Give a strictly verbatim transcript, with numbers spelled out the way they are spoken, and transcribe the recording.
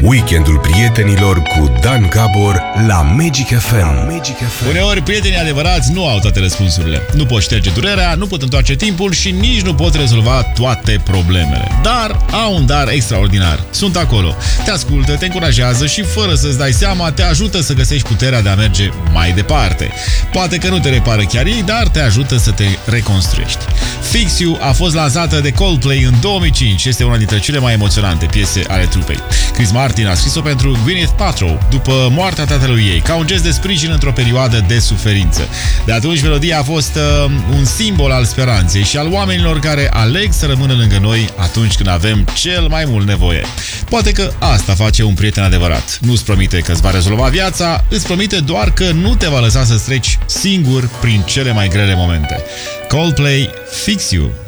Weekendul prietenilor cu Dan Gabor la Magic F M. Magic F M. Uneori, prietenii adevărați nu au toate răspunsurile. Nu pot șterge durerea, nu pot întoarce timpul și nici nu pot rezolva toate problemele. Dar au un dar extraordinar. Sunt acolo. Te ascultă, te încurajează și fără să-ți dai seama, te ajută să găsești puterea de a merge mai departe. Poate că nu te repară chiar ei, dar te ajută să te reconstruiești. Fix You a fost lansată de Coldplay în două mii cinci. Este una dintre cele mai emoționante piese ale trupei. Chris Martin a scris-o pentru Gwyneth Paltrow după moartea tatălui ei, ca un gest de sprijin într-o perioadă de suferință. De atunci, melodia a fost uh, un simbol al speranței și al oamenilor care aleg să rămână lângă noi atunci când avem cel mai mult nevoie. Poate că asta face un prieten adevărat. Nu-ți promite că îți va rezolva viața, îți promite doar că nu te va lăsa să treci singur prin cele mai grele momente. Coldplay, Fix You.